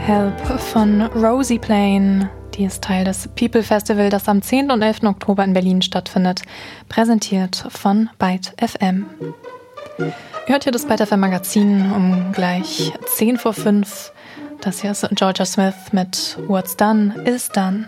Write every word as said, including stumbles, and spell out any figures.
Help von Rosie Plain. Die ist Teil des People Festival, das am zehnten und elften Oktober in Berlin stattfindet. Präsentiert von Byte F M. Ihr hört hier das Byte F M Magazin um gleich zehn vor fünf. Das hier ist Georgia Smith mit What's Done is Done.